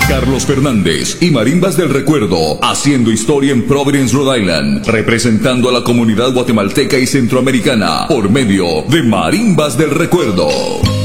Carlos Fernández y Marimbas del Recuerdo, haciendo historia en Providence, Rhode Island, representando a la comunidad guatemalteca y centroamericana por medio de Marimbas del Recuerdo.